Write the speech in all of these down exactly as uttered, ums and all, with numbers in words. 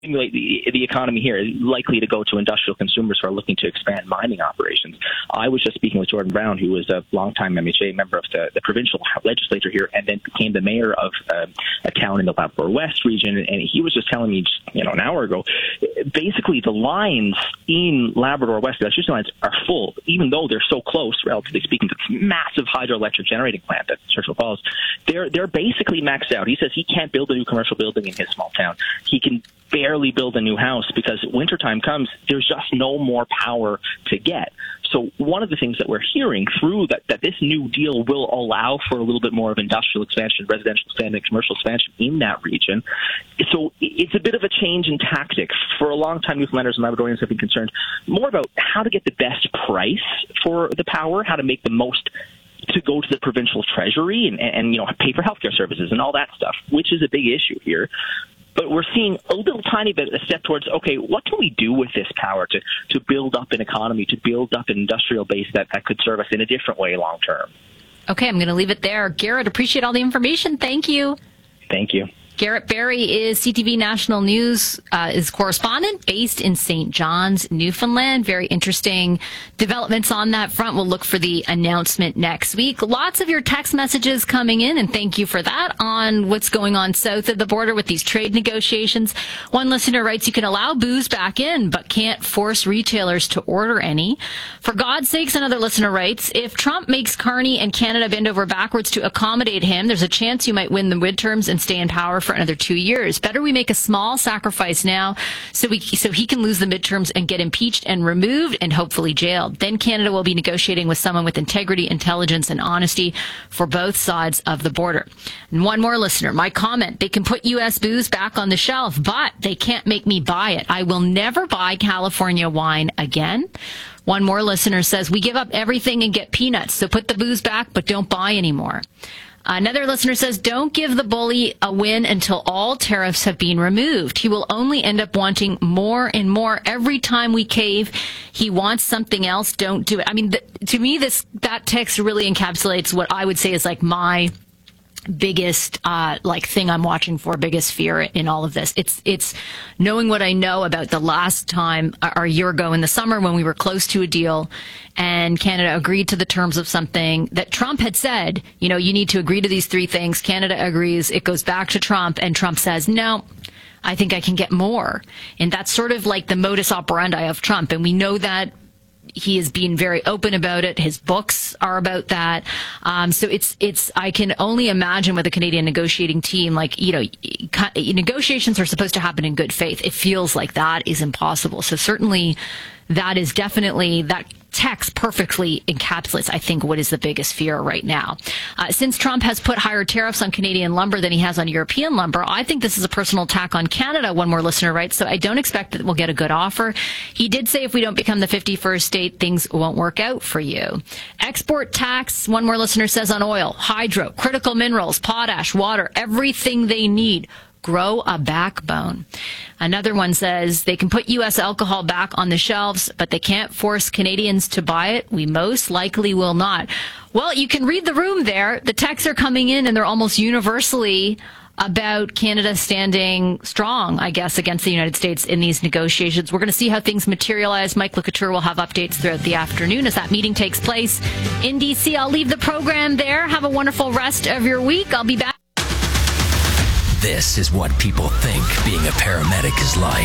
stimulate the, the economy here is likely to go to industrial consumers who are looking to expand mining operations. I was just speaking with Jordan Brown, who was a longtime M H A member of the, the provincial legislature here and then became the mayor of uh, a town in the Labrador West region. And he was just telling me, just, you know, an hour ago, basically the lines in Labrador West, the electricity lines are full, even though they're so close, relatively speaking, to this massive hydroelectric generating plant at Churchill Falls. They're, they're basically maxed out. He says he can't build a new commercial building in his small town. He can barely build a new house because wintertime comes, there's just no more power to get. So one of the things that we're hearing through that, that this new deal will allow for a little bit more of industrial expansion, residential expansion, commercial expansion in that region. So it's a bit of a change in tactics. For a long time, Newfoundlanders and Labradorians have been concerned more about how to get the best price for the power, how to make the most to go to the provincial treasury and, and you know, pay for healthcare services and all that stuff, which is a big issue here. But we're seeing a little tiny bit of a step towards, okay, what can we do with this power to, to build up an economy, to build up an industrial base that, that could serve us in a different way long term? Okay, I'm going to leave it there. Garrett, appreciate all the information. Thank you. Thank you. Garrett Barry is C T V National News, uh, is correspondent based in Saint John's, Newfoundland. Very interesting developments on that front. We'll look for the announcement next week. Lots of your text messages coming in, and thank you for that, on what's going on south of the border with these trade negotiations. One listener writes, you can allow booze back in, but can't force retailers to order any. For God's sakes, another listener writes, if Trump makes Carney and Canada bend over backwards to accommodate him, there's a chance you might win the midterms and stay in power for another two years. Better we make a small sacrifice now so we so he can lose the midterms and get impeached and removed and hopefully jailed. Then Canada will be negotiating with someone with integrity, intelligence, and honesty for both sides of the border. And one more listener, my comment, they can put U S booze back on the shelf, but they can't make me buy it. I will never buy California wine again. One more listener says, we give up everything and get peanuts, so put the booze back, but don't buy anymore. Another listener says, don't give the bully a win until all tariffs have been removed. He will only end up wanting more and more every time we cave. He wants something else. Don't do it. I mean, th- to me, this that text really encapsulates what I would say is like my biggest uh like thing I'm watching for, biggest fear in all of this. It's it's knowing what I know about the last time, or a year ago in the summer, when we were close to a deal and Canada agreed to the terms of something that Trump had said, you know, you need to agree to these three things. Canada agrees, it goes back to Trump, and Trump says, no, I think I can get more. And that's sort of like the modus operandi of Trump. And we know that he is being very open about it. His books are about that. Um, so it's, it's, I can only imagine with a Canadian negotiating team, like, you know, negotiations are supposed to happen in good faith. It feels like that is impossible. So certainly that is definitely, that text perfectly encapsulates, I think, what is the biggest fear right now. Uh, since Trump has put higher tariffs on Canadian lumber than he has on European lumber, I think this is a personal attack on Canada, one more listener writes, so I don't expect that we'll get a good offer. He did say if we don't become the fifty-first state, things won't work out for you. Export tax, one more listener says, on oil, hydro, critical minerals, potash, water, everything they need. Grow a backbone. Another one says they can put U S alcohol back on the shelves, but they can't force Canadians to buy it. We most likely will not. Well, you can read the room there. The texts are coming in, and they're almost universally about Canada standing strong, I guess, against the United States in these negotiations. We're going to see how things materialize. Mike LeCouture will have updates throughout the afternoon as that meeting takes place in D C. I'll leave the program there. Have a wonderful rest of your week. I'll be back. This is what people think being a paramedic is like.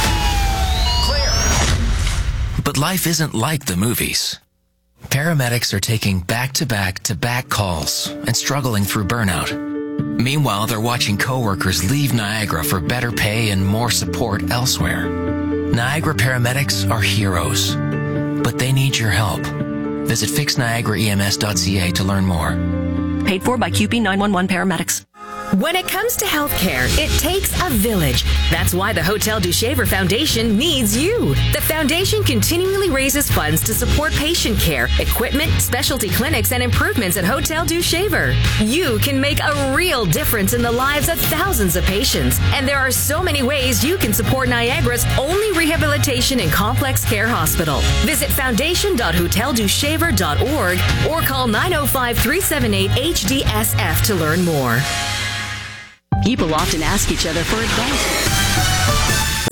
Clear. But life isn't like the movies. Paramedics are taking back-to-back-to-back calls and struggling through burnout. Meanwhile, they're watching coworkers leave Niagara for better pay and more support elsewhere. Niagara paramedics are heroes, but they need your help. Visit fix niagara e m s dot c a to learn more. Paid for by Q P nine one one paramedics. When it comes to healthcare, it takes a village. That's why the Hotel du Shaver Foundation needs you. The foundation continually raises funds to support patient care, equipment, specialty clinics, and improvements at Hotel du Shaver. You can make a real difference in the lives of thousands of patients. And there are so many ways you can support Niagara's only rehabilitation and complex care hospital. Visit foundation dot hotel du shaver dot org or call nine oh five, three seven eight, H D S F to learn more. People often ask each other for advice.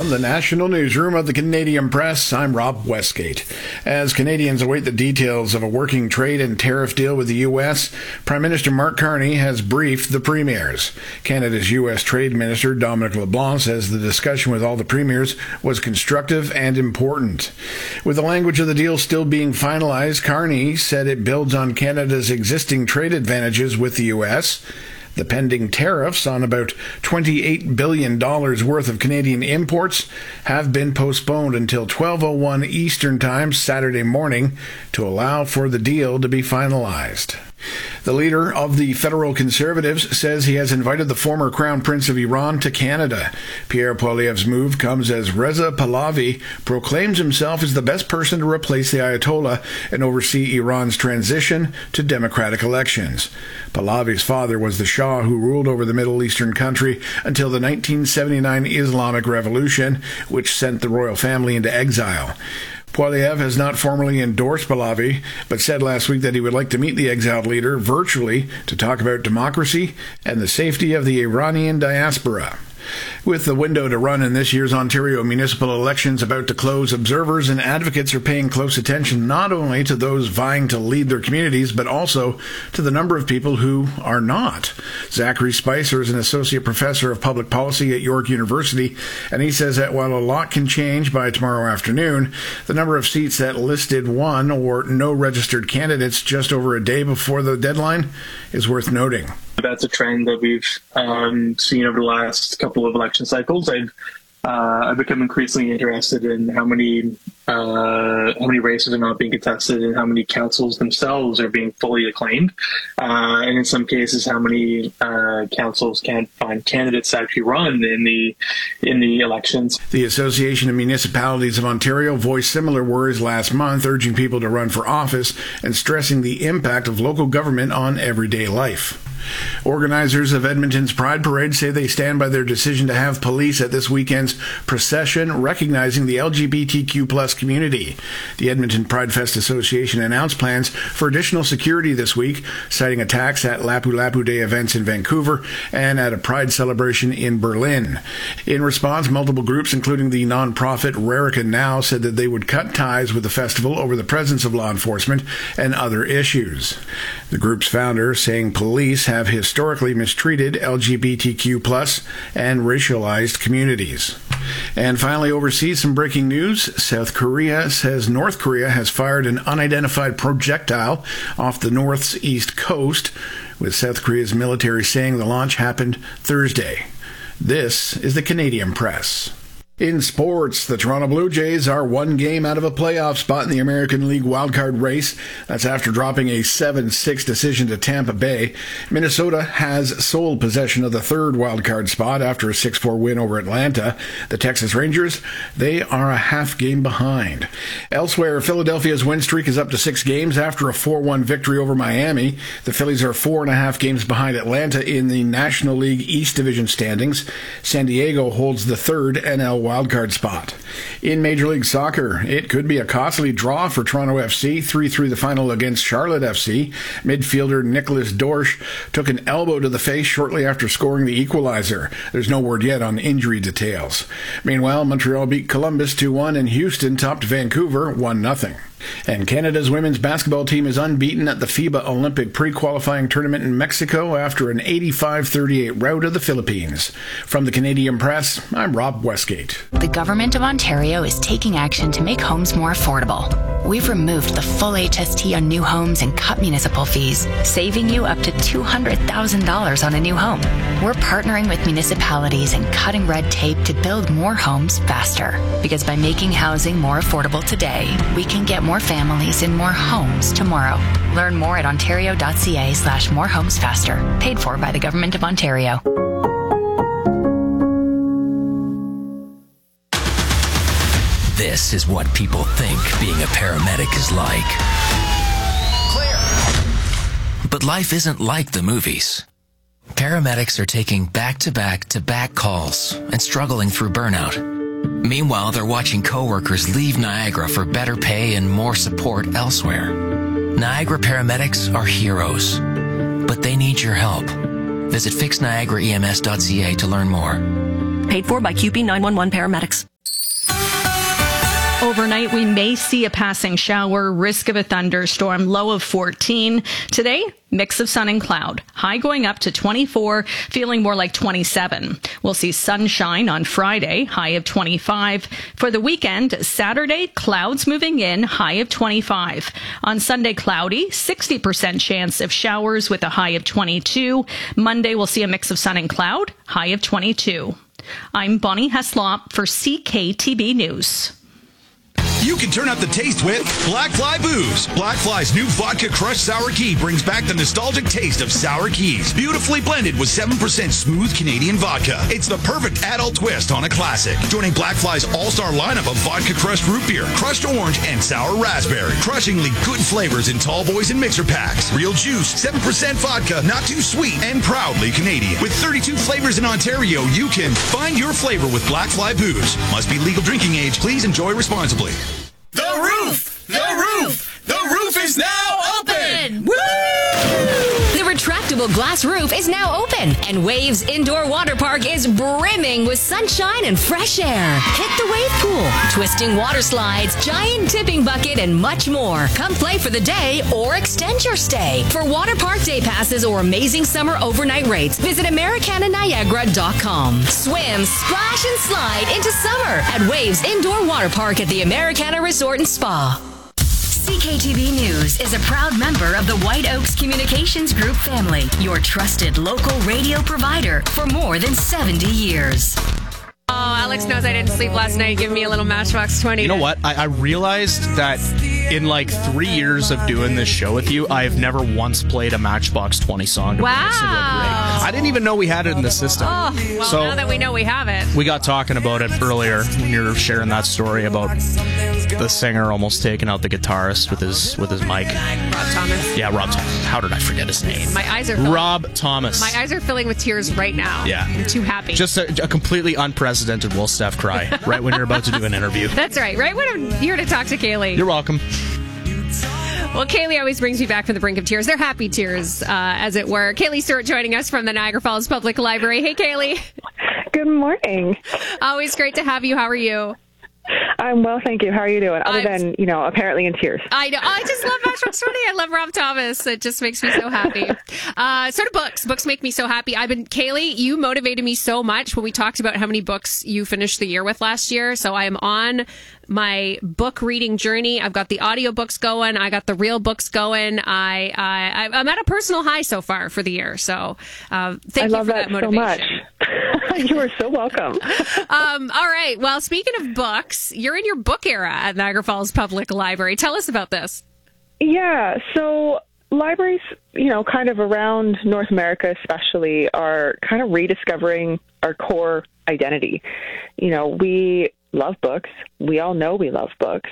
From the National Newsroom of the Canadian Press, I'm Rob Westgate. As Canadians await the details of a working trade and tariff deal with the U S, Prime Minister Mark Carney has briefed the premiers. Canada's U S Trade Minister Dominic LeBlanc says the discussion with all the premiers was constructive and important. With the language of the deal still being finalized, Carney said it builds on Canada's existing trade advantages with the U S. The pending tariffs on about twenty-eight billion dollars worth of Canadian imports have been postponed until twelve oh one Eastern Time Saturday morning to allow for the deal to be finalized. The leader of the federal Conservatives says he has invited the former Crown Prince of Iran to Canada. Pierre Poilievre's move comes as Reza Pahlavi proclaims himself as the best person to replace the Ayatollah and oversee Iran's transition to democratic elections. Pahlavi's father was the Shah who ruled over the Middle Eastern country until the nineteen seventy-nine Islamic Revolution, which sent the royal family into exile. Poilievre has not formally endorsed Pahlavi, but said last week that he would like to meet the exiled leader virtually to talk about democracy and the safety of the Iranian diaspora. With the window to run in this year's Ontario municipal elections about to close, observers and advocates are paying close attention not only to those vying to lead their communities, but also to the number of people who are not. Zachary Spicer is an associate professor of public policy at York University, and he says that while a lot can change by tomorrow afternoon, the number of seats that listed one or no registered candidates just over a day before the deadline is worth noting. That's a trend that we've um, seen over the last couple of election cycles. I've uh, I've become increasingly interested in how many uh, how many races are not being contested and how many councils themselves are being fully acclaimed, uh, and in some cases, how many uh, councils can't find candidates to actually run in the in the elections. The Association of Municipalities of Ontario voiced similar worries last month, urging people to run for office and stressing the impact of local government on everyday life. Organizers of Edmonton's Pride Parade say they stand by their decision to have police at this weekend's procession recognizing the L G B T Q plus community. The Edmonton Pride Fest Association announced plans for additional security this week, citing attacks at Lapu Lapu Day events in Vancouver and at a Pride celebration in Berlin. In response, multiple groups, including the nonprofit Rarican Now, said that they would cut ties with the festival over the presence of law enforcement and other issues. The group's founder saying police have have historically mistreated L G B T Q plus and racialized communities. And finally, overseas, some breaking news. South Korea says North Korea has fired an unidentified projectile off the North's east coast, with South Korea's military saying the launch happened Thursday. This is the Canadian Press. In sports, the Toronto Blue Jays are one game out of a playoff spot in the American League wildcard race. That's after dropping a seven six decision to Tampa Bay. Minnesota has sole possession of the third wildcard spot after a six four win over Atlanta. The Texas Rangers, they are a half game behind. Elsewhere, Philadelphia's win streak is up to six games after a four one victory over Miami. The Phillies are four and a half games behind Atlanta in the National League East Division standings. San Diego holds the third N L wildcard spot. In Major League Soccer, it could be a costly draw for Toronto F C. three three the final against Charlotte F C. Midfielder Nicholas Dorsch took an elbow to the face shortly after scoring the equalizer. There's no word yet on injury details. Meanwhile, Montreal beat Columbus two one and Houston topped Vancouver one nothing. And Canada's women's basketball team is unbeaten at the FIBA Olympic pre-qualifying tournament in Mexico after an eighty-five thirty-eight rout of the Philippines. From the Canadian Press, I'm Rob Westgate. The Government of Ontario is taking action to make homes more affordable. We've removed the full H S T on new homes and cut municipal fees, saving you up to two hundred thousand dollars on a new home. We're partnering with municipalities and cutting red tape to build more homes faster. Because by making housing more affordable today, we can get more families in more homes tomorrow. Learn more at ontario.ca slash more homes faster. Paid for by the Government of Ontario. This is what people think being a paramedic is like. Clear. But life isn't like the movies. Paramedics are taking back-to-back-to-back calls and struggling through burnout. Meanwhile, they're watching coworkers leave Niagara for better pay and more support elsewhere. Niagara paramedics are heroes, but they need your help. Visit fix niagara E M S dot C A to learn more. Paid for by Q P nine one one Paramedics. Overnight, we may see a passing shower, risk of a thunderstorm, low of fourteen. Today, mix of sun and cloud. High going up to twenty-four, feeling more like twenty-seven. We'll see sunshine on Friday, high of twenty-five. For the weekend, Saturday, clouds moving in, high of twenty-five. On Sunday, cloudy, sixty percent chance of showers with a high of twenty-two. Monday, we'll see a mix of sun and cloud, high of twenty-two. I'm Bonnie Heslop for C K T B News. You can turn up the taste with Black Fly Booze. Black Fly's new vodka crushed sour key brings back the nostalgic taste of sour keys, beautifully blended with seven percent smooth Canadian vodka. It's the perfect adult twist on a classic. Joining Black Fly's all-star lineup of vodka crushed root beer, crushed orange, and sour raspberry. Crushingly good flavors in tall boys and mixer packs. Real juice, seven percent vodka, not too sweet, and proudly Canadian. With thirty-two flavors in Ontario, you can find your flavor with Black Fly Booze. Must be legal drinking age. Please enjoy responsibly. The roof! The roof! The roof is now open! Woo! The retractable glass roof is now open, and Waves Indoor Water Park is brimming with sunshine and fresh air. Hit the wave pool, twisting water slides, giant tipping bucket, and much more. Come play for the day or extend your stay. For water park day passes or amazing summer overnight rates, visit Americana Niagara dot com. Swim, splash, and slide into summer at Waves Indoor Water Park at the Americana Resort and Spa. C K T V News is a proud member of the White Oaks Communications Group family, your trusted local radio provider for more than seventy years. Oh, Alex knows I didn't sleep last night. Give me a little Matchbox twenty. You know what? I, I realized that in like three years of doing this show with you, I have never once played a Matchbox twenty song. Wow. I didn't even know we had it in the system. Oh, well, so now that we know we have it. We got talking about it earlier when you were sharing that story about the singer almost taking out the guitarist with his with his mic. Rob Thomas. Yeah, Rob Thomas. How did I forget his name? My eyes are filling. Rob Thomas. My eyes are filling with tears right now. Yeah. I'm too happy. Just a, a completely unprecedented Will Steph cry right when you're about to do an interview. That's right. Right when I'm here to talk to Kaylee. You're welcome. Well, Kaylee always brings me back from the brink of tears. They're happy tears, uh, as it were. Kaylee Stewart joining us from the Niagara Falls Public Library. Hey, Kaylee. Good morning. Always great to have you. How are you? I'm well, thank you. How are you doing? Other I'm, than, you know, apparently in tears. I know. I just love Matchbox twenty. I love Rob Thomas. It just makes me so happy. Uh, sort of books. Books make me so happy. I've been, Kaylee, you motivated me so much when we talked about how many books you finished the year with last year. So I am on my book reading journey. I've got the audiobooks going. I got the real books going. I, I, I'm at a personal high so far for the year. So uh, thank I you love for that, that motivation. So much. You are so welcome. um, all right. Well, speaking of books, you're in your book era at Niagara Falls Public Library. Tell us about this. Yeah. So libraries, you know, kind of around North America especially, are kind of rediscovering our core identity. You know, we love books. We all know we love books.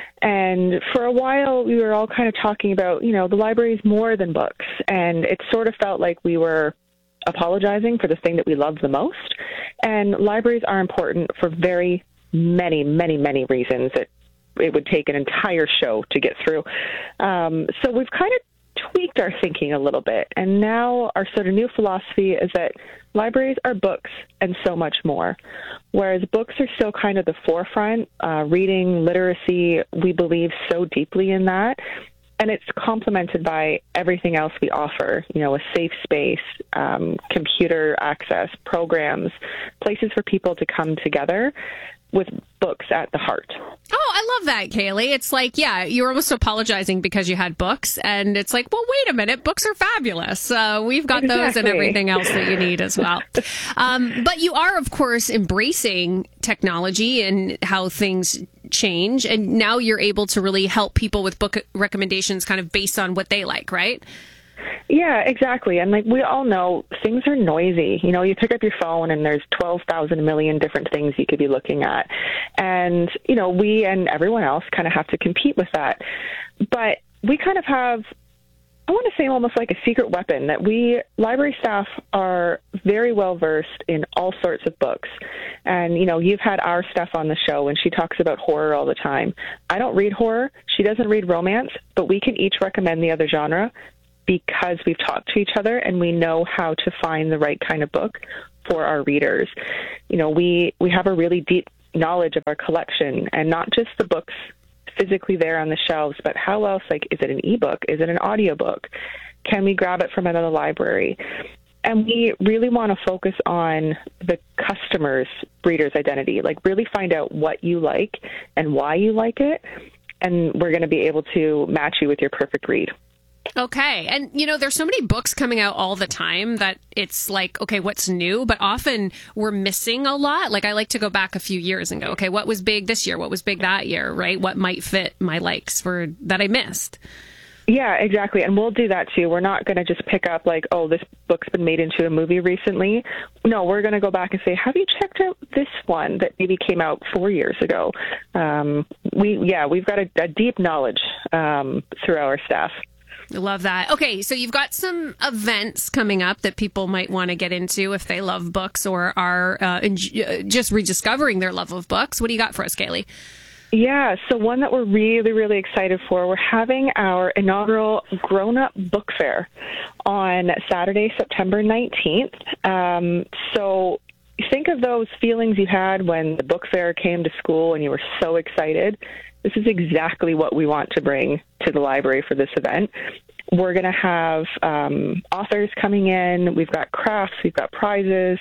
And for a while, we were all kind of talking about, you know, the library is more than books. And it sort of felt like we were apologizing for the thing that we love the most. And libraries are important for very many, many, many reasons that it would take an entire show to get through. Um, so we've kind of tweaked our thinking a little bit. And now our sort of new philosophy is that libraries are books and so much more. Whereas books are still kind of the forefront, uh, reading, literacy, we believe so deeply in that. And it's complemented by everything else we offer, you know, a safe space, um, computer access, programs, places for people to come together with books at the heart. Oh, I love that, Kaylee. It's like, yeah, you're almost apologizing because you had books. And it's like, well, wait a minute. Books are fabulous. Uh, we've got exactly. those and everything else that you need as well. um, but you are, of course, embracing technology and how things change. And now you're able to really help people with book recommendations kind of based on what they like, right? Yeah, exactly. And like we all know, things are noisy. You know, you pick up your phone and there's twelve thousand million different things you could be looking at. And, you know, we and everyone else kind of have to compete with that. But we kind of have, I want to say almost like a secret weapon that we, library staff, are very well versed in all sorts of books. And, you know, you've had our Steph on the show and she talks about horror all the time. I don't read horror. She doesn't read romance, but we can each recommend the other genre because we've talked to each other and we know how to find the right kind of book for our readers. You know, we, we have a really deep knowledge of our collection, and not just the books physically there on the shelves, but how else, like, is it an ebook? Is it an audiobook? Can we grab it from another library? And we really want to focus on the customer's reader's identity, like really find out what you like and why you like it. And we're going to be able to match you with your perfect read. Okay. And, you know, there's so many books coming out all the time that it's like, okay, what's new? But often we're missing a lot. Like, I like to go back a few years and go, okay, what was big this year? What was big that year, right? What might fit my likes for that I missed? Yeah, exactly. And we'll do that too. We're not going to just pick up like, oh, this book's been made into a movie recently. No, we're going to go back and say, have you checked out this one that maybe came out four years ago? Um, we, yeah, we've got a, a deep knowledge um, through our staff. Love that. Okay, so you've got some events coming up that people might want to get into if they love books or are uh, in, uh, just rediscovering their love of books. What do you got for us, Kaylee? Yeah, so one that we're really, really excited for, we're having our inaugural Grown Up Book Fair on Saturday, September nineteenth. Um, so think of those feelings you had when the book fair came to school and you were so excited. This is exactly what we want to bring to the library for this event. We're going to have um, authors coming in. We've got crafts, we've got prizes,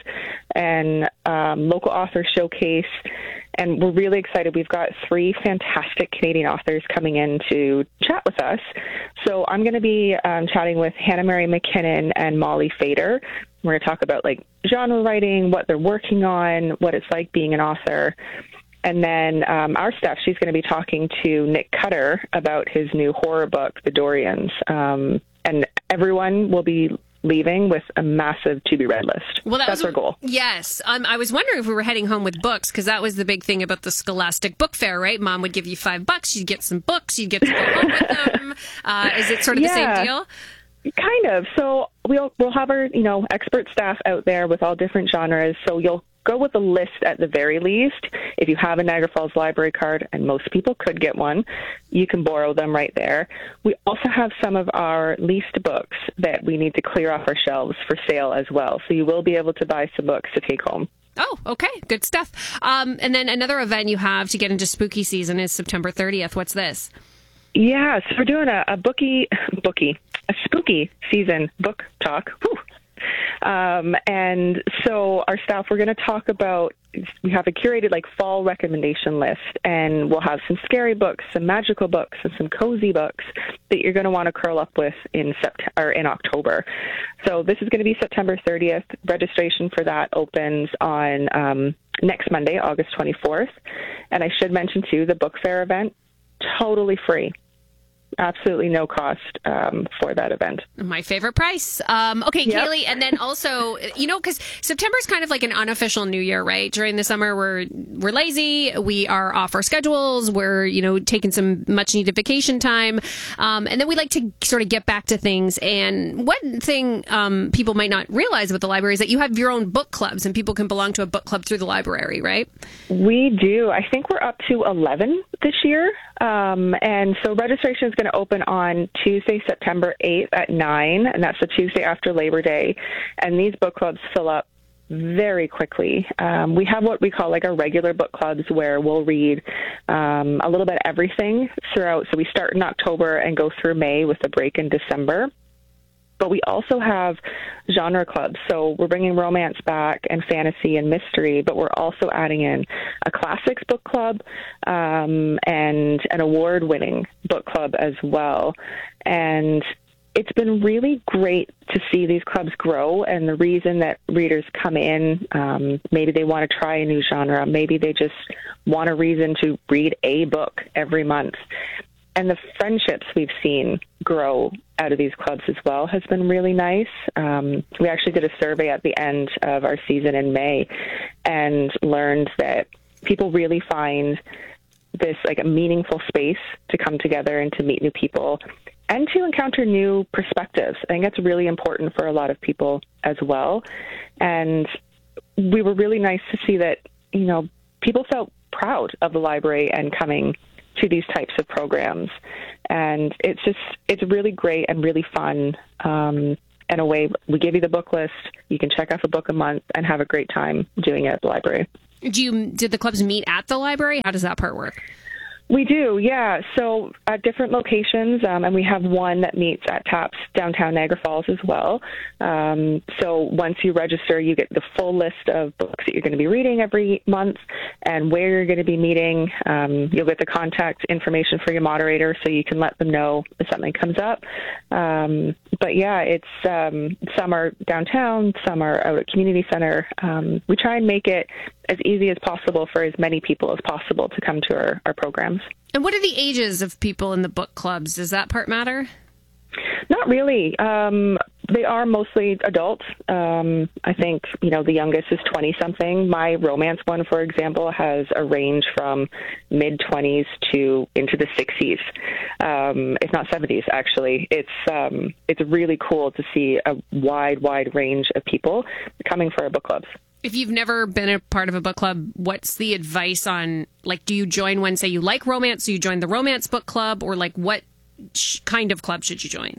and um, local author showcase. And we're really excited. We've got three fantastic Canadian authors coming in to chat with us. So I'm going to be um, chatting with Hannah Mary McKinnon and Molly Fader. We're going to talk about like genre writing, what they're working on, what it's like being an author. And then um, our staff, she's going to be talking to Nick Cutter about his new horror book, The Dorians. Um, and everyone will be leaving with a massive to-be-read list. Well, that That's was, our goal. Yes. Um, I was wondering if we were heading home with books, because that was the big thing about the Scholastic Book Fair, right? Mom would give you five bucks, you'd get some books, you'd get to go home with them. Uh, is it sort of Yeah. the same deal? Kind of. So we'll we'll have our, you know, expert staff out there with all different genres. So you'll go with a list at the very least. If you have a Niagara Falls library card, and most people could get one, you can borrow them right there. We also have some of our leased books that we need to clear off our shelves for sale as well. So you will be able to buy some books to take home. Oh, okay. Good stuff. Um, and then another event you have to get into spooky season is September thirtieth. What's this? Yeah, so we're doing a, a bookie, bookie, a spooky season book talk. Whew. Um, and so our staff, we're going to talk about, we have a curated like fall recommendation list, and we'll have some scary books, some magical books, and some cozy books that you're going to want to curl up with in September or in October. So this is going to be September thirtieth. Registration for that opens on um, next Monday, August twenty-fourth. And I should mention too, the book fair event, totally free. Absolutely no cost um, for that event. My favorite price. Um, okay, Yep. Kaylee, and then also, you know, because September is kind of like an unofficial New Year, right? During the summer, we're we're lazy, we are off our schedules, we're you know taking some much needed vacation time, um, and then we like to sort of get back to things. And one thing um, people might not realize about the library is that you have your own book clubs, and people can belong to a book club through the library, right? We do. I think we're up to eleven this year. Um, and so registration is going to open on Tuesday, September eighth at nine, and that's the Tuesday after Labor Day. And these book clubs fill up very quickly. Um, we have what we call like our regular book clubs where we'll read um, a little bit of everything throughout. So we start in October and go through May with a break in December. But we also have genre clubs. So we're bringing romance back and fantasy and mystery, but we're also adding in a classics book club um, and an award-winning book club as well. And it's been really great to see these clubs grow. And the reason that readers come in, um, maybe they want to try a new genre, maybe they just want a reason to read a book every month. And the friendships we've seen grow out of these clubs as well has been really nice. Um, we actually did a survey at the end of our season in May and learned that people really find this like a meaningful space to come together and to meet new people and to encounter new perspectives. I think that's really important for a lot of people as well. And we were really nice to see that, you know, people felt proud of the library and coming to these types of programs. And it's just, it's really great and really fun. Um, in a way, we give you the book list, you can check off a book a month and have a great time doing it at the library. Do you did the clubs meet at the library? How does that part work? We do, yeah. So at different locations, um, and we have one that meets at TAPS downtown Niagara Falls as well. Um, so once you register, you get the full list of books that you're going to be reading every month and where you're going to be meeting. Um, you'll get the contact information for your moderator so you can let them know if something comes up. Um, but yeah, it's um, some are downtown, some are out at community center. Um, we try and make it as easy as possible for as many people as possible to come to our, our programs. And what are the ages of people in the book clubs? Does that part matter? Not really. Um, they are mostly adults. Um, I think, you know, the youngest is twenty-something. My romance one, for example, has a range from mid-twenties to into the sixties, um, if not seventies, actually. It's um, it's really cool to see a wide, wide range of people coming for our book clubs. If you've never been a part of a book club, what's the advice on, like, do you join one, say you like romance, so you join the romance book club, or like what sh- kind of club should you join?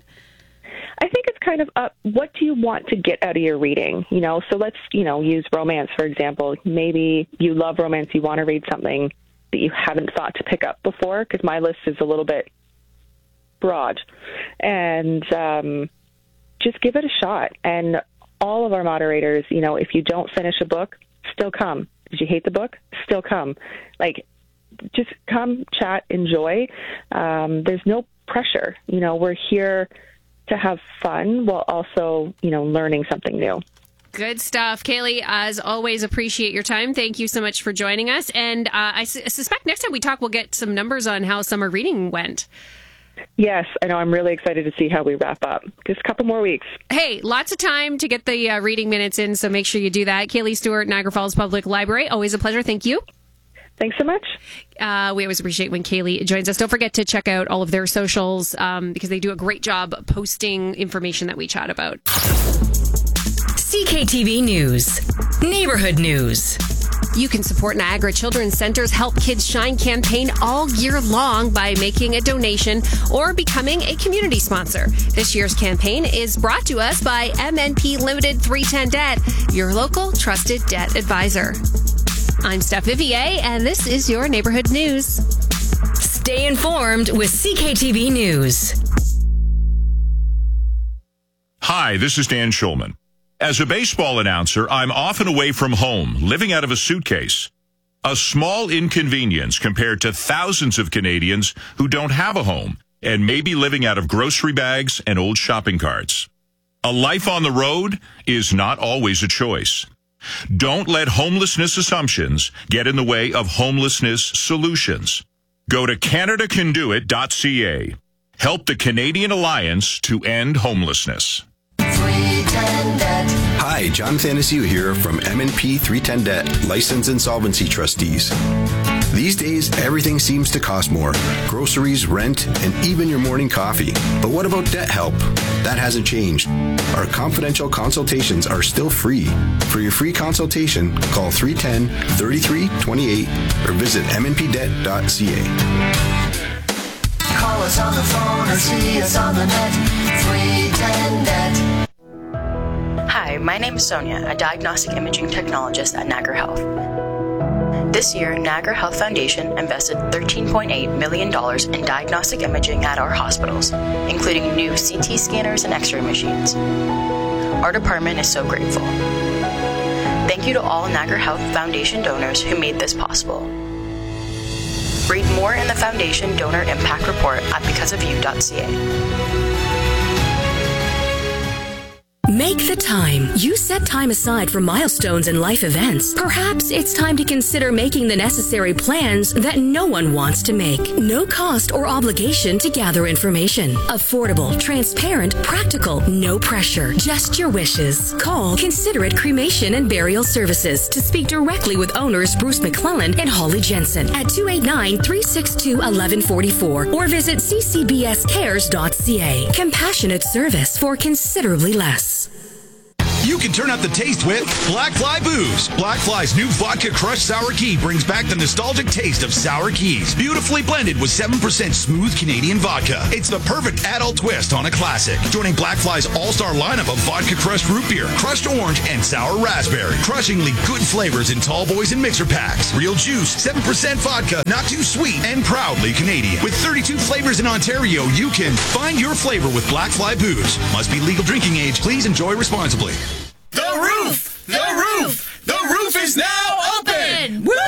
I think it's kind of up, what do you want to get out of your reading? You know, so let's, you know, use romance, for example. Maybe you love romance, you want to read something that you haven't thought to pick up before, because my list is a little bit broad. And um, just give it a shot. And all of our moderators, you know, if you don't finish a book, still come. Did you hate the book? Still come. Like, just come, chat, enjoy. Um, there's no pressure. You know, we're here to have fun while also, you know, learning something new. Good stuff. Kaylee, as always, appreciate your time. Thank you so much for joining us. And uh, I su- suspect next time we talk, we'll get some numbers on how summer reading went. Yes, I know. I'm really excited to see how we wrap up. Just a couple more weeks. Hey, lots of time to get the uh, reading minutes in, so make sure you do that. Kaylee Stewart, Niagara Falls Public Library. Always a pleasure. Thank you. Thanks so much. Uh, we always appreciate when Kaylee joins us. Don't forget to check out all of their socials um, because they do a great job posting information that we chat about. C K T V News. Neighborhood News. You can support Niagara Children's Center's Help Kids Shine campaign all year long by making a donation or becoming a community sponsor. This year's campaign is brought to us by M N P Limited three ten Debt, your local trusted debt advisor. I'm Steph Vivier, and this is your Neighborhood News. Stay informed with C K T V News. Hi, this is Dan Schulman. As a baseball announcer, I'm often away from home, living out of a suitcase. A small inconvenience compared to thousands of Canadians who don't have a home and may be living out of grocery bags and old shopping carts. A life on the road is not always a choice. Don't let homelessness assumptions get in the way of homelessness solutions. Go to Canada Can Do It dot C A. Help the Canadian Alliance to End Homelessness. Hi, John Thanasiu here from M N P three ten Debt, License Insolvency Trustees. These days, everything seems to cost more. Groceries, rent, and even your morning coffee. But what about debt help? That hasn't changed. Our confidential consultations are still free. For your free consultation, call three one zero, three three two eight or visit M N P debt dot C A. Call us on the phone or see us on the net. three ten Debt. Hi, my name is Sonia, a diagnostic imaging technologist at Niagara Health. This year, Niagara Health Foundation invested thirteen point eight million dollars in diagnostic imaging at our hospitals, including new C T scanners and X-ray machines. Our department is so grateful. Thank you to all Niagara Health Foundation donors who made this possible. Read more in the Foundation Donor Impact Report at because of you dot C A. Make the time. You set time aside for milestones and life events. Perhaps it's time to consider making the necessary plans that no one wants to make. No cost or obligation to gather information. Affordable, transparent, practical, no pressure. Just your wishes. Call Considerate Cremation and Burial Services to speak directly with owners Bruce McClellan and Holly Jensen at two eight nine, three six two, one one four four or visit c c b s cares dot c a. Compassionate service for considerably less. You can turn up the taste with Black Fly Booze. Black Fly's new vodka crushed sour key brings back the nostalgic taste of sour keys. Beautifully blended with seven percent smooth Canadian vodka. It's the perfect adult twist on a classic. Joining Black Fly's all-star lineup of vodka crushed root beer, crushed orange, and sour raspberry. Crushingly good flavors in tall boys and mixer packs. Real juice, seven percent vodka, not too sweet, and proudly Canadian. With thirty-two flavors in Ontario, you can find your flavor with Black Fly Booze. Must be legal drinking age. Please enjoy responsibly. The roof! The roof! The roof is now open! Woo!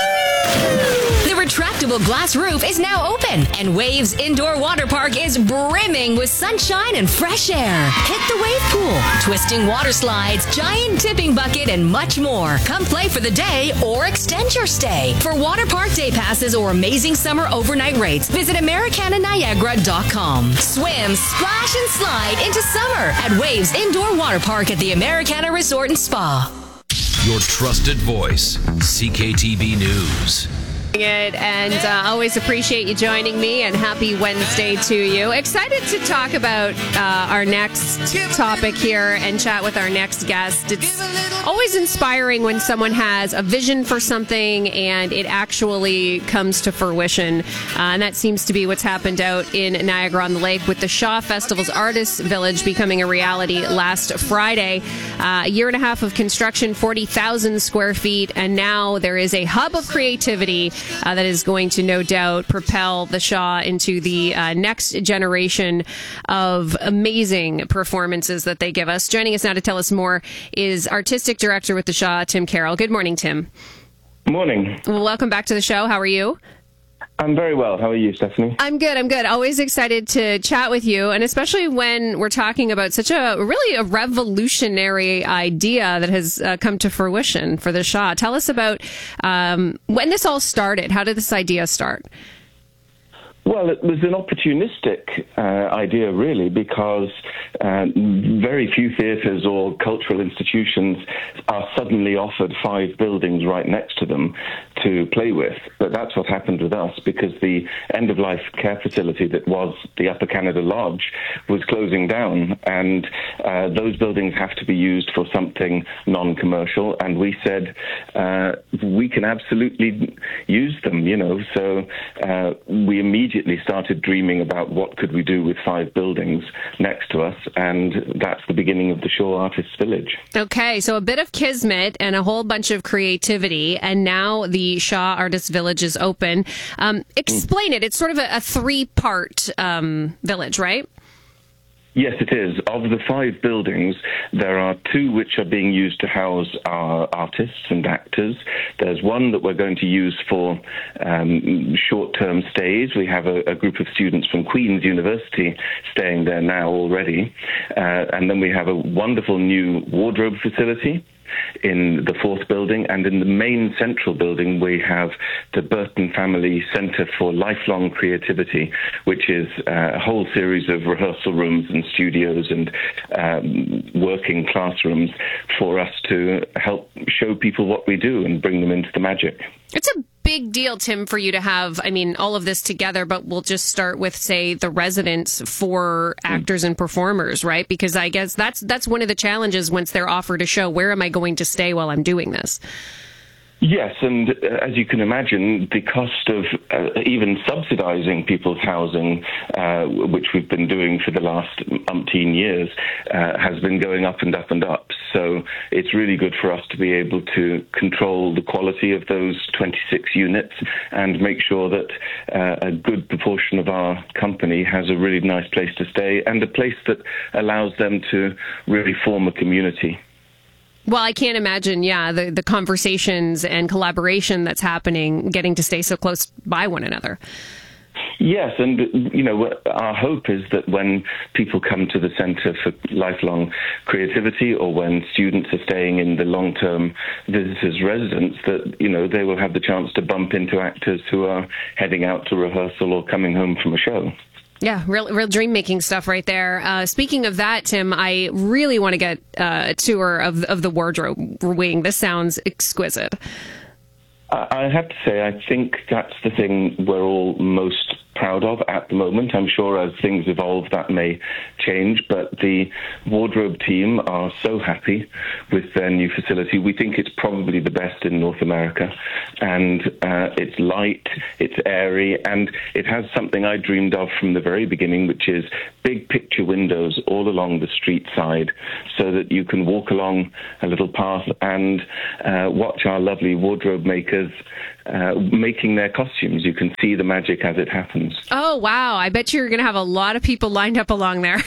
The retractable glass roof is now open, and Waves Indoor Water Park is brimming with sunshine and fresh air. Hit the wave pool, twisting water slides, giant tipping bucket, and much more. Come play for the day or extend your stay. For water park day passes or amazing summer overnight rates, visit Americana Niagara dot com. Swim, splash, and slide into summer at Waves Indoor Water Park at the Americana Resort and Spa. Your trusted voice, C K T V News. It and uh, always appreciate you joining me, and happy Wednesday to you. Excited to talk about uh, our next topic here and chat with our next guest. It's always inspiring when someone has a vision for something and it actually comes to fruition. Uh, and that seems to be what's happened out in Niagara-on-the-Lake with the Shaw Festival's Artists Village becoming a reality last Friday. Uh, a year and a half of construction, forty thousand square feet, and now there is a hub of creativity Uh, that is going to no doubt propel the Shaw into the uh, next generation of amazing performances that they give us. Joining us now to tell us more is Artistic Director with the Shaw, Tim Carroll. Good morning, Tim. Morning. Well, welcome back to the show. How are you? I'm very well. How are you, Stephanie? I'm good. I'm good. Always excited to chat with you, and especially when we're talking about such a really a revolutionary idea that has uh, come to fruition for the Shaw. Tell us about um, when this all started. How did this idea start? Well, it was an opportunistic uh, idea, really, because uh, very few theatres or cultural institutions are suddenly offered five buildings right next to them to play with. But that's what happened with us, because the end-of-life care facility that was the Upper Canada Lodge was closing down, and uh, those buildings have to be used for something non-commercial, and we said uh, we can absolutely use them, you know, so uh, we immediately started dreaming about what could we do with five buildings next to us, and that's the beginning of the Shaw Artists Village. Okay, so a bit of kismet and a whole bunch of creativity, and now the Shaw Artists Village is open. Um, explain mm. it. It's sort of a, a three-part um, village, right? Yes, it is. Of the five buildings, there are two which are being used to house our artists and actors. There's one that we're going to use for um, short-term stays. We have a, a group of students from Queen's University staying there now already. Uh, and then we have a wonderful new wardrobe facility in the fourth building, and in the main central building we have the Burton Family Centre for Lifelong Creativity, which is a whole series of rehearsal rooms and studios and um, working classrooms for us to help show people what we do and bring them into the magic. It's a big deal, Tim, for you to have, I mean, all of this together, but we'll just start with, say, the residence for actors and performers, right? Because I guess that's that's one of the challenges once they're offered a show. Where am I going to stay while I'm doing this? Yes, and uh, as you can imagine, the cost of uh, even subsidizing people's housing, uh, which we've been doing for the last umpteen years, uh, has been going up and up and up. So it's really good for us to be able to control the quality of those twenty-six units and make sure that uh, a good proportion of our company has a really nice place to stay and a place that allows them to really form a community. Well, I can't imagine, yeah, the, the conversations and collaboration that's happening, getting to stay so close by one another. Yes, and, you know, our hope is that when people come to the Centre for Lifelong Creativity, or when students are staying in the long-term visitors' residence, that, you know, they will have the chance to bump into actors who are heading out to rehearsal or coming home from a show. Yeah, real, real dream-making stuff right there. Uh, speaking of that, Tim, I really want to get uh, a tour of of the wardrobe wing. This sounds exquisite. I have to say, I think that's the thing we're all most proud of at the moment. I'm sure as things evolve, that may change, but the wardrobe team are so happy with their new facility. We think it's probably the best in North America, and uh, it's light, it's airy, and it has something I dreamed of from the very beginning, which is big picture windows all along the street side, so that you can walk along a little path and uh, watch our lovely wardrobe makers uh, making their costumes. You can see the magic as it happens. Oh, wow. I bet you're going to have a lot of people lined up along there.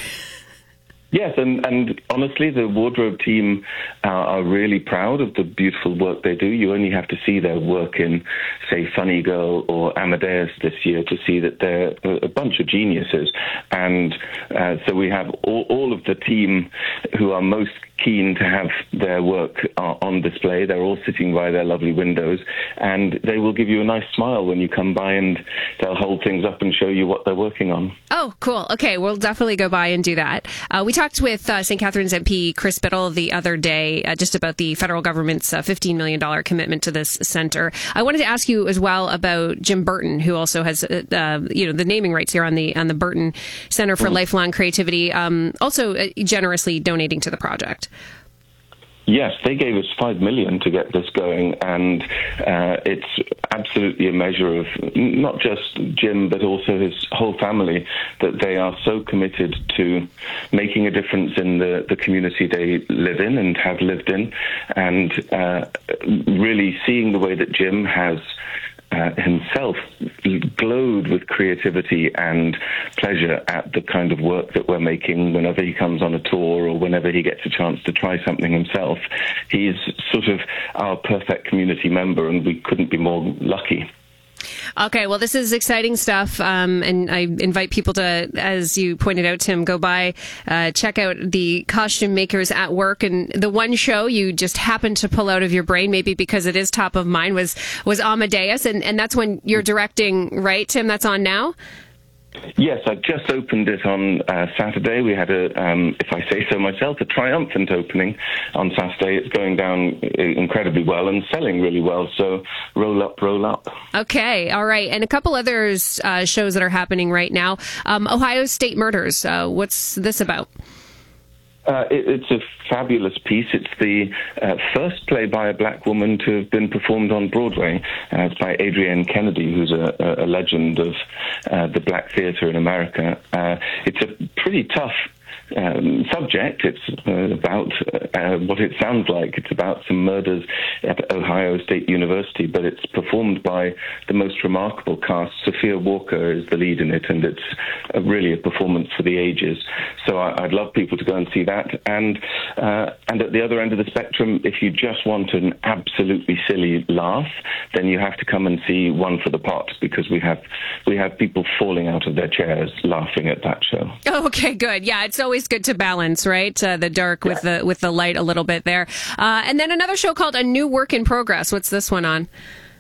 Yes, and, and honestly, the wardrobe team uh, are really proud of the beautiful work they do. You only have to see their work in, say, Funny Girl or Amadeus this year to see that they're a bunch of geniuses. And uh, so we have all, all of the team who are most keen to have their work uh, on display. They're all sitting by their lovely windows, and they will give you a nice smile when you come by, and they'll hold things up and show you what they're working on. Oh, cool. Okay, we'll definitely go by and do that. Uh, we talked with uh, Saint Catharines M P Chris Biddle the other day uh, just about the federal government's uh, fifteen million dollars commitment to this center. I wanted to ask you as well about Jim Burton, who also has uh, uh, you know the naming rights here on the on the Burton Center for mm. Lifelong Creativity, um, also uh, generously donating to the project. Yes, they gave us five million dollars to get this going, and uh, it's absolutely a measure of not just Jim, but also his whole family, that they are so committed to making a difference in the, the community they live in and have lived in, and uh, really seeing the way that Jim has Uh, himself glowed with creativity and pleasure at the kind of work that we're making whenever he comes on a tour or whenever he gets a chance to try something himself. He's sort of our perfect community member, and we couldn't be more lucky. Okay, well, this is exciting stuff, um, and I invite people to, as you pointed out, Tim, go by, uh, check out the costume makers at work. And the one show you just happened to pull out of your brain, maybe because it is top of mind, was was Amadeus, and, and that's when you're directing, right, Tim? That's on now? Yes, I just opened it on uh, Saturday. We had a, um, if I say so myself, a triumphant opening on Saturday. It's going down incredibly well and selling really well. So roll up, roll up. Okay, all right. And a couple others uh, shows that are happening right now. Um, Ohio State Murders. Uh, what's this about? Uh, it, it's a fabulous piece. It's the uh, first play by a black woman to have been performed on Broadway. Uh, it's by Adrienne Kennedy, who's a, a legend of uh, the black theatre in America. Uh, it's a pretty tough Um, subject. It's uh, about uh, what it sounds like. It's about some murders at Ohio State University, but it's performed by the most remarkable cast. Sophia Walker is the lead in it, and it's uh, really a performance for the ages. So I, I'd love people to go and see that. And uh, and at the other end of the spectrum, if you just want an absolutely silly laugh, then you have to come and see One for the Pot, because we have we have people falling out of their chairs laughing at that show. Oh, okay, good. Yeah, it's always good to balance, right? Uh, the dark with the with the light a little bit there. Uh, and then another show called A New Work in Progress. What's this one on?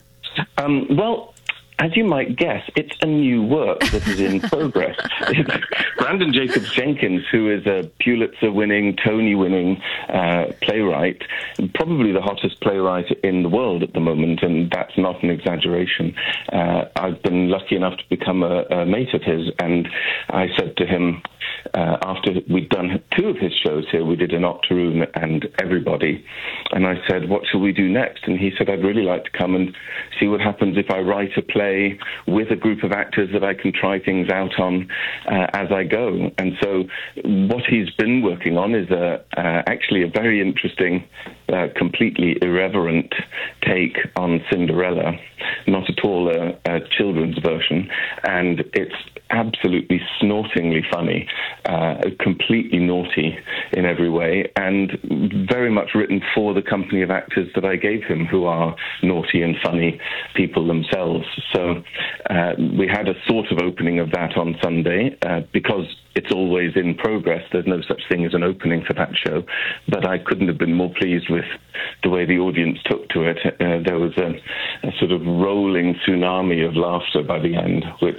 Um, well, as you might guess, it's a new work that is in progress. It's Brandon Jacobs Jenkins, who is a Pulitzer-winning, Tony-winning uh, playwright, probably the hottest playwright in the world at the moment, and that's not an exaggeration. Uh, I've been lucky enough to become a, a mate of his, and I said to him, uh, after we'd done two of his shows here, we did an Octoroon and Everybody, and I said, what shall we do next? And he said, I'd really like to come and see what happens if I write a play with a group of actors that I can try things out on uh, as I go. And so what he's been working on is a, uh, actually a very interesting, uh, completely irreverent take on Cinderella, not at all a, a children's version. And it's absolutely snortingly funny, uh, completely naughty in every way, and very much written for the company of actors that I gave him, who are naughty and funny people themselves. So uh, we had a sort of opening of that on Sunday, uh, because it's always in progress. There's no such thing as an opening for that show, but I couldn't have been more pleased with the way the audience took to it. Uh, there was a, a sort of rolling tsunami of laughter by the end, which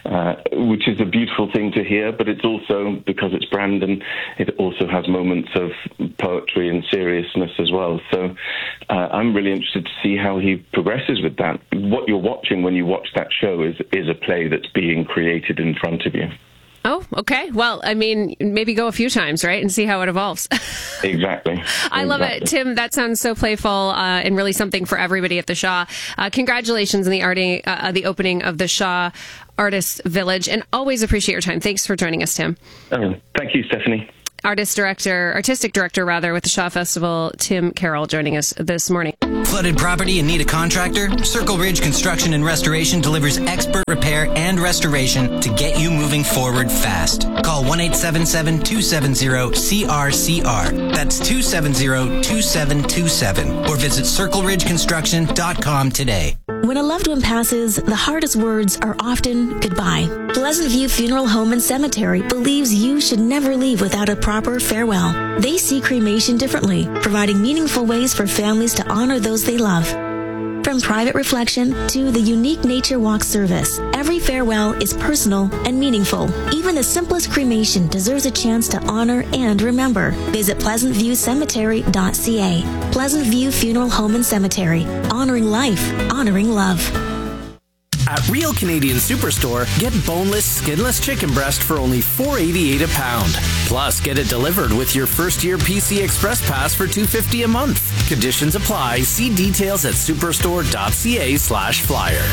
uh, which is a beautiful thing to hear, but it's also, because it's Brandon, it also has moments of poetry and seriousness as well. So uh, I'm really interested to see how he progresses with that. What you're watching when you watch that show is, is a play that's being created in front of you. Oh, okay. Well, I mean, maybe go a few times, right, and see how it evolves. Exactly. I love exactly. it. Tim, that sounds so playful uh, and really something for everybody at the Shaw. Uh, congratulations on the, arting, uh, the opening of the Shaw Artists Village, and always appreciate your time. Thanks for joining us, Tim. Oh, thank you, Stephanie. Artist director, artistic director rather, with the Shaw Festival, Tim Carroll, joining us this morning. Flooded property and need a contractor? Circle Ridge Construction and Restoration delivers expert repair and restoration to get you moving forward fast. Call one eight seven seven, two seven zero, C R C R. That's two seven zero, two seven two seven. Or visit circle ridge construction dot com today. When a loved one passes, the hardest words are often goodbye. Pleasant View Funeral Home and Cemetery believes you should never leave without a proper farewell. They see cremation differently, providing meaningful ways for families to honor those they love. From private reflection to the unique nature walk service, every farewell is personal and meaningful. Even the simplest cremation deserves a chance to honor and remember. Visit pleasant view cemetery dot c a. Pleasant View Funeral Home and Cemetery. Honoring life, honoring love. At Real Canadian Superstore, get boneless, skinless chicken breast for only four eighty-eight a pound. Plus, get it delivered with your first-year P C Express Pass for two fifty a month. Conditions apply. See details at superstore dot c a slash flyer.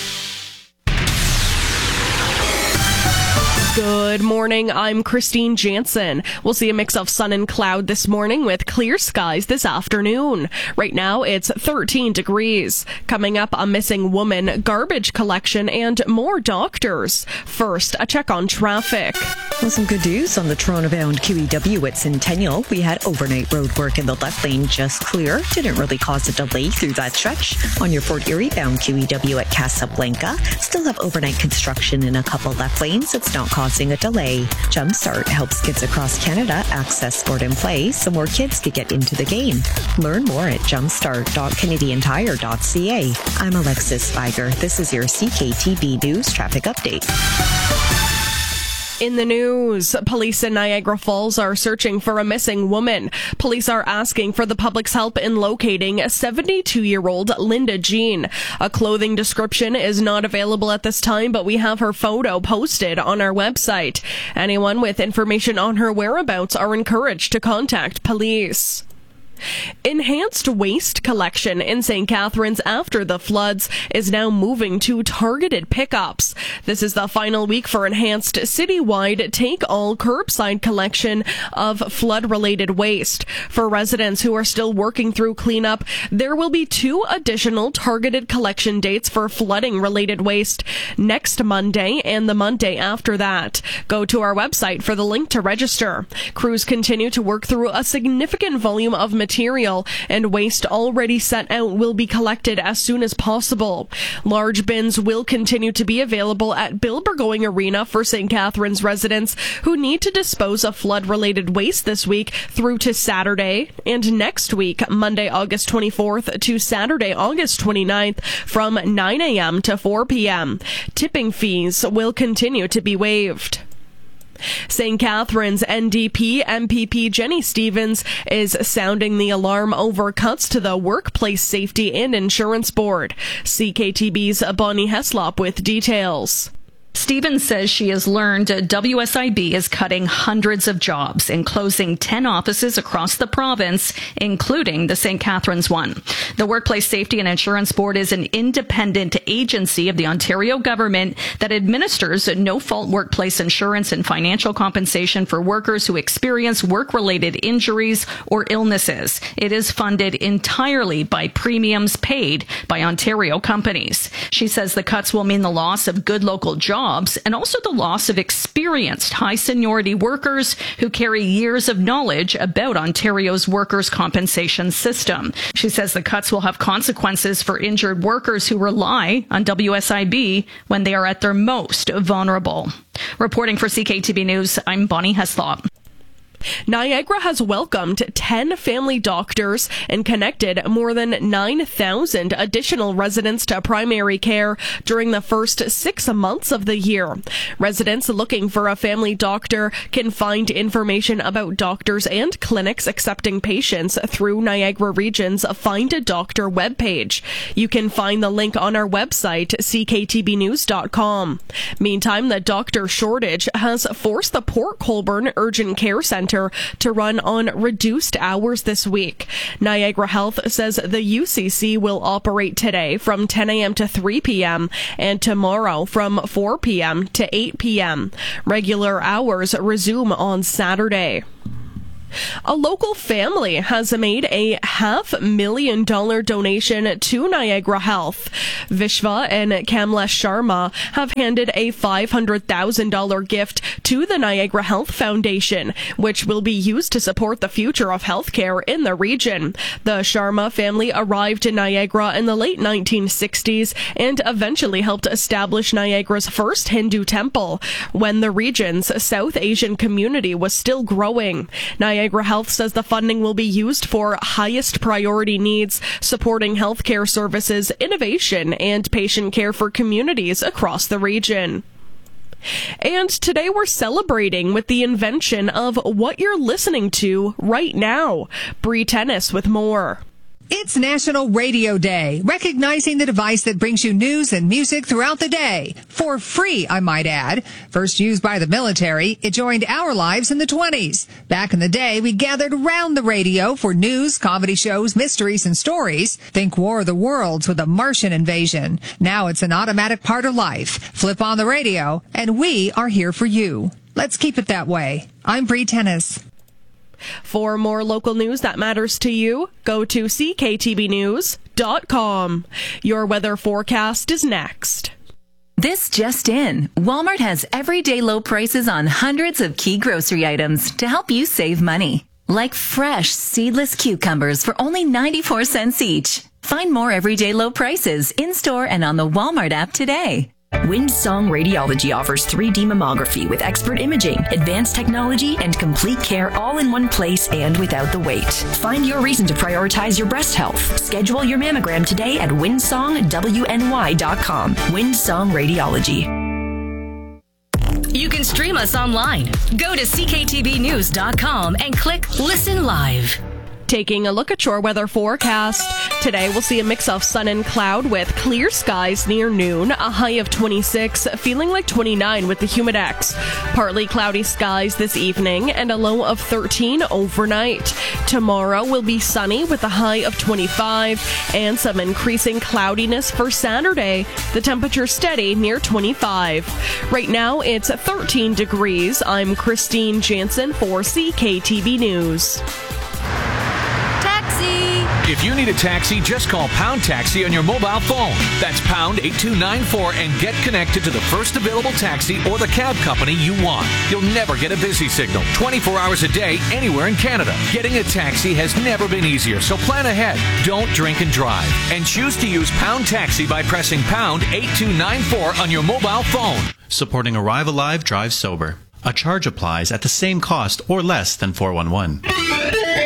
Good morning. I'm Christine Jansen. We'll see a mix of sun and cloud this morning with clear skies this afternoon. Right now, it's thirteen degrees. Coming up, a missing woman, garbage collection, and more doctors. First, a check on traffic. Well, some good news on the Toronto-bound Q E W at Centennial. We had overnight road work in the left lane just clear. Didn't really cause a delay through that stretch. On your Fort Erie-bound Q E W at Casablanca, still have overnight construction in a couple left lanes. It's not causing a delay. Jumpstart helps kids across Canada access sport and play so more kids can get into the game. Learn more at jumpstart dot canadian tire dot c a. I'm Alexis Spiger. This is your C K T B News Traffic Update. In the news, police in Niagara Falls are searching for a missing woman. Police are asking for the public's help in locating seventy-two-year-old Linda Jean. A clothing description is not available at this time, but we have her photo posted on our website. Anyone with information on her whereabouts are encouraged to contact police. Enhanced waste collection in Saint Catharines after the floods is now moving to targeted pickups. This is the final week for enhanced citywide take-all curbside collection of flood-related waste. For residents who are still working through cleanup, there will be two additional targeted collection dates for flooding-related waste next Monday and the Monday after that. Go to our website for the link to register. Crews continue to work through a significant volume of material Material and waste already set out will be collected as soon as possible. Large bins will continue to be available at Bill Burgoyne Arena for Saint Catharines residents who need to dispose of flood-related waste this week through to Saturday, and next week, Monday, August twenty-fourth to Saturday, August twenty-ninth from nine a.m. to four p.m. Tipping fees will continue to be waived. Saint Catharines N D P M P P Jenny Stevens is sounding the alarm over cuts to the Workplace Safety and Insurance Board. C K T B's Bonnie Heslop with details. Stevens says she has learned W S I B is cutting hundreds of jobs and closing ten offices across the province, including the Saint Catharines one. The Workplace Safety and Insurance Board is an independent agency of the Ontario government that administers no-fault workplace insurance and financial compensation for workers who experience work-related injuries or illnesses. It is funded entirely by premiums paid by Ontario companies. She says the cuts will mean the loss of good local jobs and also the loss of experienced high seniority workers who carry years of knowledge about Ontario's workers' compensation system. She says the cuts will have consequences for injured workers who rely on W S I B when they are at their most vulnerable. Reporting for C K T B News, I'm Bonnie Heslop. Niagara has welcomed ten family doctors and connected more than nine thousand additional residents to primary care during the first six months of the year. Residents looking for a family doctor can find information about doctors and clinics accepting patients through Niagara Region's Find a Doctor webpage. You can find the link on our website, c k t b news dot com. Meantime, the doctor shortage has forced the Port Colborne Urgent Care Centre to run on reduced hours this week. Niagara Health says the U C C will operate today from ten a.m. to three p.m. and tomorrow from four p.m. to eight p.m. Regular hours resume on Saturday. A local family has made a half million dollar donation to Niagara Health. Vishva and Kamlesh Sharma have handed a five hundred thousand dollars gift to the Niagara Health Foundation, which will be used to support the future of healthcare in the region. The Sharma family arrived in Niagara in the late nineteen sixties and eventually helped establish Niagara's first Hindu temple when the region's South Asian community was still growing. Niagara Niagara Health says the funding will be used for highest priority needs, supporting healthcare services, innovation, and patient care for communities across the region. And today we're celebrating with the invention of what you're listening to right now. Bree Tennis with more. It's National Radio Day, recognizing the device that brings you news and music throughout the day. For free, I might add. First used by the military, it joined our lives in the twenties. Back in the day, we gathered around the radio for news, comedy shows, mysteries, and stories. Think War of the Worlds with a Martian invasion. Now it's an automatic part of life. Flip on the radio, and we are here for you. Let's keep it that way. I'm Bree Tennis. For more local news that matters to you, go to c k t b news dot com. Your weather forecast is next. This just in. Walmart has everyday low prices on hundreds of key grocery items to help you save money. Like fresh, seedless cucumbers for only ninety-four cents each. Find more everyday low prices in-store and on the Walmart app today. Windsong Radiology offers three D mammography with expert imaging, advanced technology, and complete care all in one place and without the wait. Find your reason to prioritize your breast health. Schedule your mammogram today at windsong w n y dot com. Windsong Radiology. You can stream us online. Go to c k t b news dot com and click Listen Live. Taking a look at your weather forecast. Today we'll see a mix of sun and cloud with clear skies near noon, a high of twenty-six, feeling like twenty-nine with the humidex. Partly cloudy skies this evening and a low of thirteen overnight. Tomorrow will be sunny with a high of twenty-five and some increasing cloudiness for Saturday. The temperature steady near twenty-five. Right now it's thirteen degrees. I'm Christine Jansen for C K T B News. If you need a taxi, just call Pound Taxi on your mobile phone. That's pound eight two nine four and get connected to the first available taxi or the cab company you want. You'll never get a busy signal, twenty-four hours a day, anywhere in Canada. Getting a taxi has never been easier, so plan ahead. Don't drink and drive. And choose to use Pound Taxi by pressing pound eight two nine four on your mobile phone. Supporting Arrive Alive, Drive Sober. A charge applies at the same cost or less than four one one.